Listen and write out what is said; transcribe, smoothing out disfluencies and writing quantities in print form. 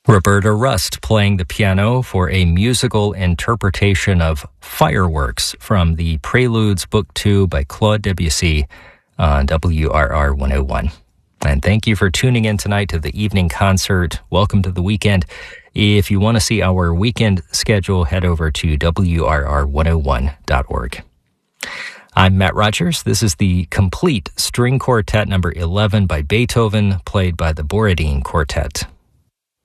Roberta Rust playing the piano for a musical interpretation of Fireworks from the Preludes Book 2 by Claude Debussy on WRR 101. And thank you for tuning in tonight to the evening concert. Welcome to the weekend. If you want to see our weekend schedule, head over to WRR101.org. I'm Matt Rogers. This is the Complete String Quartet number 11 by Beethoven, played by the Borodin Quartet.